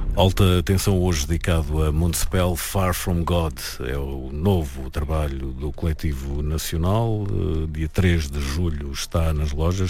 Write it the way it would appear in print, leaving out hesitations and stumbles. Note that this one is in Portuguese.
Alta atenção hoje dedicado a Municipal Far From God. É o novo trabalho do Coletivo Nacional. Dia 3 de julho está nas lojas.